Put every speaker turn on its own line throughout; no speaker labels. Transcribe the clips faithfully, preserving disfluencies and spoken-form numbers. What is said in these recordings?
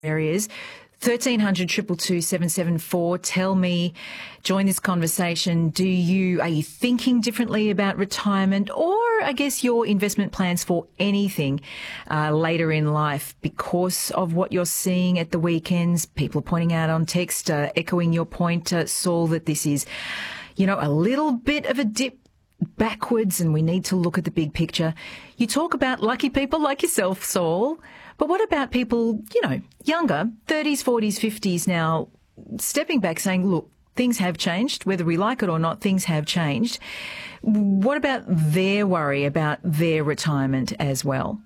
areas. thirteen hundred, two two two, seven seven four. Tell me, join this conversation. Do you, are you thinking differently about retirement, or I guess your investment plans for anything uh, later in life because of what you're seeing at the weekends? People are pointing out on text, uh, echoing your point, uh, Saul, that this is, you know, a little bit of a dip backwards and we need to look at the big picture. You talk about lucky people like yourself, Saul, but what about people, you know, younger, thirties, forties, fifties now, stepping back saying, look, things have changed, whether we like it or not, things have changed. What about their worry about their retirement as well?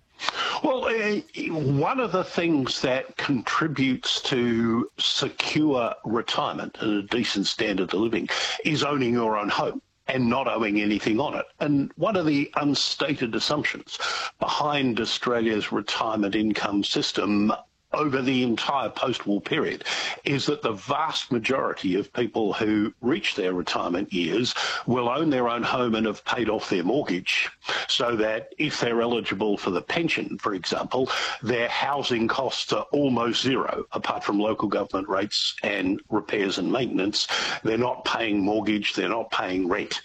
Well, uh, one of the things that contributes to secure retirement and a decent standard of living is owning your own home and not owing anything on it. And one of the unstated assumptions behind Australia's retirement income system over the entire post-war period is that the vast majority of people who reach their retirement years will own their own home and have paid off their mortgage, so that if they're eligible for the pension, for example, their housing costs are almost zero, apart from local government rates and repairs and maintenance. They're not paying mortgage, they're not paying rent.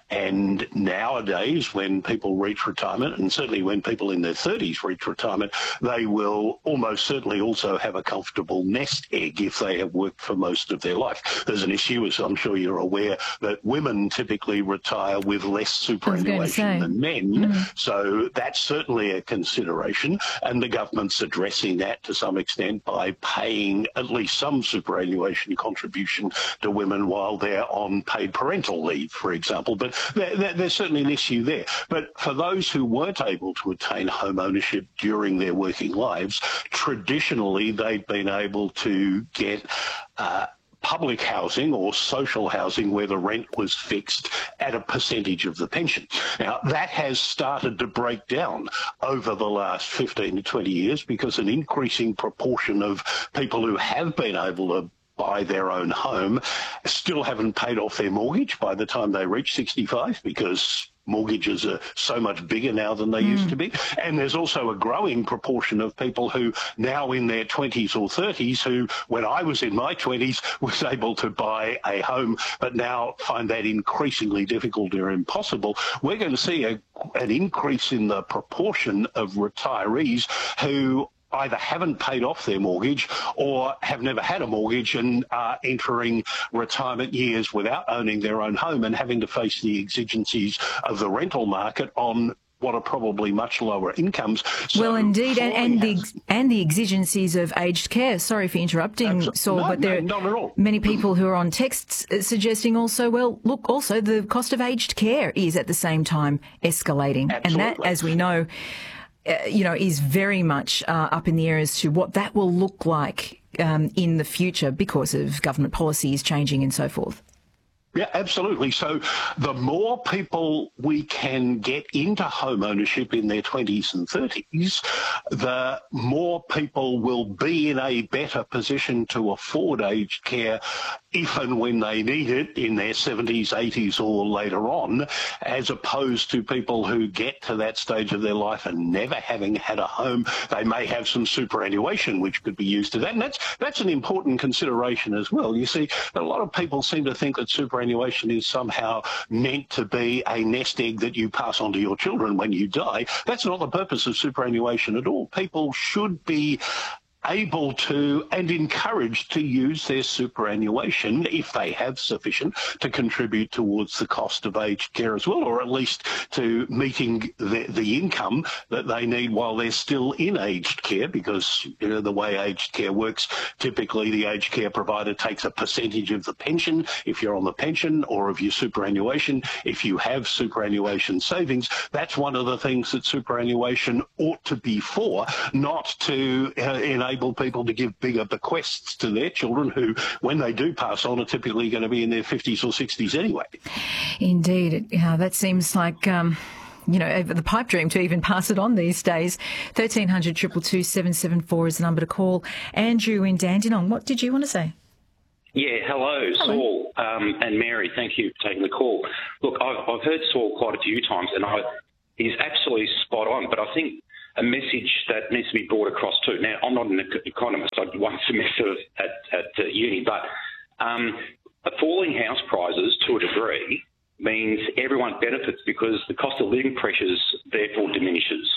And nowadays, when people reach retirement, and certainly when people in their thirties reach retirement, they will almost certainly also have a comfortable nest egg if they have worked for most of their life. There's an issue, as I'm sure you're aware, that women typically retire with less superannuation than men. Mm. So that's certainly a consideration. And the government's addressing that to some extent by paying at least some superannuation contribution to women while they're on paid parental leave, for example. But there, there, there's certainly an issue there. But for those who weren't able to attain home ownership during their working lives, traditionally they've been able to get uh, public housing or social housing where the rent was fixed at a percentage of the pension. Now, that has started to break down over the last fifteen to twenty years because an increasing proportion of people who have been able to buy their own home still haven't paid off their mortgage by the time they reach sixty-five, because mortgages are so much bigger now than they mm. used to be. And there's also a growing proportion of people who now in their twenties or thirties who, when I was in my twenties, was able to buy a home, but now find that increasingly difficult or impossible. We're going to see a, an increase in the proportion of retirees who either haven't paid off their mortgage or have never had a mortgage and are entering retirement years without owning their own home and having to face the exigencies of the rental market on what are probably much lower incomes. So
well, indeed, and, and the and the exigencies of aged care. Sorry for interrupting, Absolutely. Saul,
no,
but there
no, not at all.
are many people who are on texts suggesting also, well, look, also the cost of aged care is at the same time escalating.
Absolutely.
And that, as we know, Uh, you know, is very much uh, up in the air as to what that will look like um, in the future because of government policies changing and so forth.
Yeah, absolutely. So the more people we can get into home ownership in their twenties and thirties, the more people will be in a better position to afford aged care if and when they need it in their seventies, eighties or later on, as opposed to people who get to that stage of their life and never having had a home. They may have some superannuation which could be used to that. And that's, that's an important consideration as well. You see, a lot of people seem to think that superannuation is somehow meant to be a nest egg that you pass on to your children when you die. That's not the purpose of superannuation at all. People should be able to and encouraged to use their superannuation, if they have sufficient, to contribute towards the cost of aged care as well, or at least to meeting the, the income that they need while they're still in aged care, because you know, the way aged care works, typically the aged care provider takes a percentage of the pension if you're on the pension, or of your superannuation if you have superannuation savings. That's one of the things that superannuation ought to be for, not to uh, enable people to give bigger bequests to their children who, when they do pass on, are typically going to be in their fifties or sixties anyway.
Indeed. Yeah, that seems like... Um you know, the pipe dream to even pass it on these days. thirteen hundred, two two two, seven seven four is the number to call. Andrew in Dandenong, what did you want to say?
Yeah, hello, hello. Saul um, and Mary. Thank you for taking the call. Look, I've, I've heard Saul quite a few times, and I, he's absolutely spot on, but I think a message that needs to be brought across too. Now, I'm not an economist. I did one semester at, at uh, uni, but um, falling house prices to a degree means everyone benefits because the cost of living pressures therefore diminishes.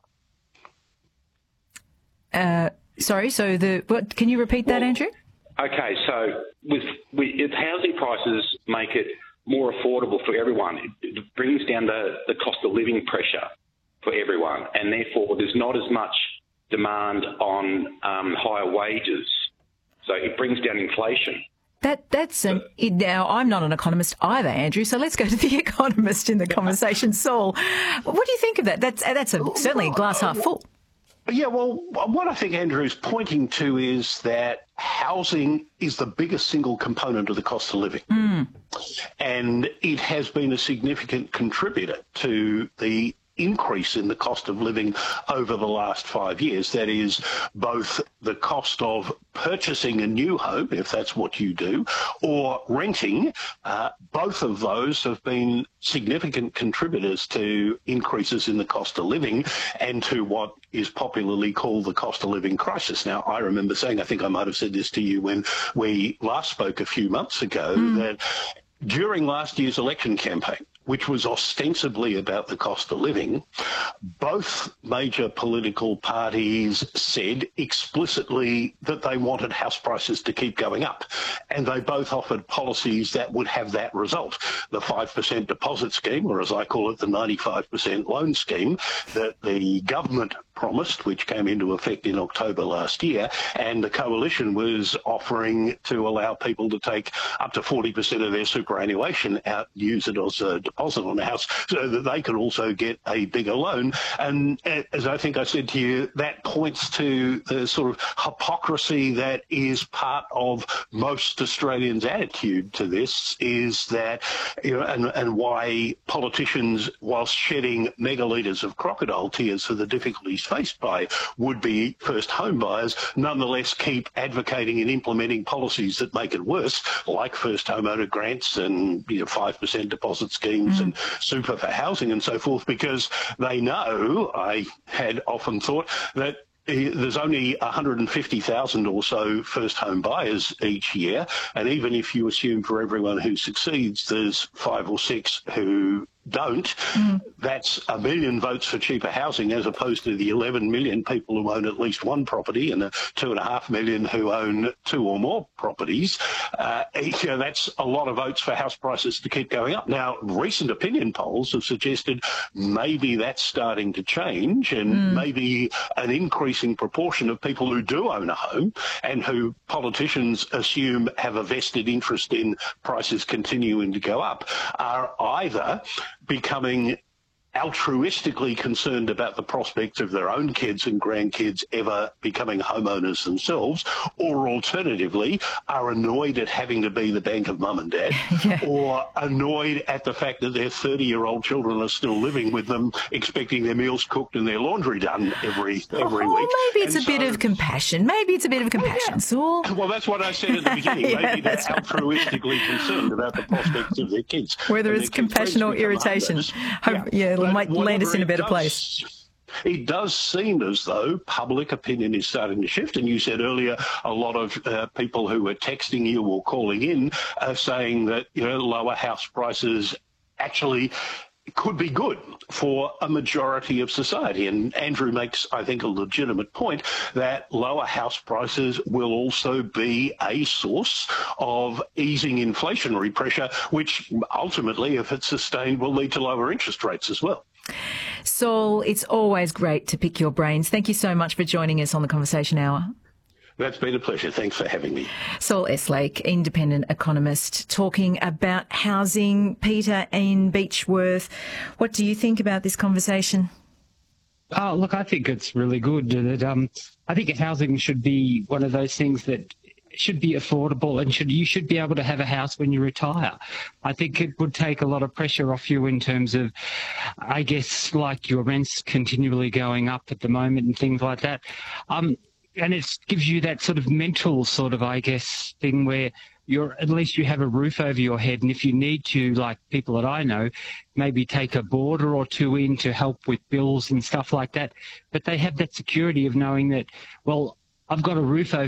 Uh, sorry, so the what? Can you repeat that,
well,
Andrew?
Okay, so with, with if housing prices make it more affordable for everyone, it, it brings down the, the cost of living pressure for everyone, and therefore there's not as much demand on um, higher wages. So it brings down inflation.
That that's an now. I'm not an economist either, Andrew. So let's go to the economist in the conversation, Saul. What do you think of that? That's that's a, certainly a glass half full.
Yeah, well, what I think Andrew's pointing to is that housing is the biggest single component of the cost of living. Mm. And it has been a significant contributor to the increase in the cost of living over the last five years. That is both the cost of purchasing a new home, if that's what you do, or renting. Uh, both of those have been significant contributors to increases in the cost of living and to what is popularly called the cost of living crisis. Now, I remember saying, I think I might have said this to you when we last spoke a few months ago, mm. that during last year's election campaign, which was ostensibly about the cost of living, both major political parties said explicitly that they wanted house prices to keep going up. And they both offered policies that would have that result. The five percent deposit scheme, or as I call it, the ninety-five percent loan scheme that the government promised, which came into effect in October last year, and the coalition was offering to allow people to take up to forty percent of their superannuation out, use it as a deposit on a house, so that they could also get a bigger loan. And as I think I said to you, that points to the sort of hypocrisy that is part of most Australians' attitude to this, is that, you know, and, and why politicians, whilst shedding megalitres of crocodile tears for the difficulties faced by would-be first home buyers, nonetheless keep advocating and implementing policies that make it worse, like first homeowner grants and, you know, five percent deposit schemes mm. and super for housing and so forth, because they know, I had often thought, that there's only one hundred fifty thousand or so first home buyers each year, and even if you assume for everyone who succeeds there's five or six who don't, mm. that's a million votes for cheaper housing as opposed to the eleven million people who own at least one property and the two and a half million who own two or more properties. Uh, you know, that's a lot of votes for house prices to keep going up. Now, recent opinion polls have suggested maybe that's starting to change, and mm. maybe an increasing proportion of people who do own a home and who politicians assume have a vested interest in prices continuing to go up are either becoming altruistically concerned about the prospects of their own kids and grandkids ever becoming homeowners themselves, or alternatively are annoyed at having to be the bank of mum and dad, yeah. or annoyed at the fact that their thirty-year-old children are still living with them, expecting their meals cooked and their laundry done every every
oh,
week.
Maybe it's
and
a
so,
bit of compassion. Maybe it's a bit of compassion, yeah. Saul.
Well, that's what I said at the beginning.
yeah,
Maybe they're
right.
altruistically concerned about the prospects of their kids.
Whether it's compassion or irritation. Hope, yeah, yeah might land us in a better
does,
place.
It does seem as though public opinion is starting to shift. And you said earlier, a lot of uh, people who were texting you or calling in are saying that, you know, lower house prices actually could be good for a majority of society. And Andrew makes, I think, a legitimate point that lower house prices will also be a source of easing inflationary pressure, which ultimately, if it's sustained, will lead to lower interest rates as well.
Saul, it's always great to pick your brains. Thank you so much for joining us on the Conversation Hour.
That's been a pleasure. Thanks for having me.
Saul Eslake, independent economist, talking about housing. Peter in Beechworth, what do you think about this conversation?
Oh, look, I think it's really good. That um, I think housing should be one of those things that should be affordable, and should you should be able to have a house when you retire. I think it would take a lot of pressure off you in terms of, I guess, like your rents continually going up at the moment and things like that. Um, and it gives you that sort of mental sort of, I guess, thing where you're at least you have a roof over your head. And if you need to, like people that I know, maybe take a boarder or two in to help with bills and stuff like that. But they have that security of knowing that, well, I've got a roof over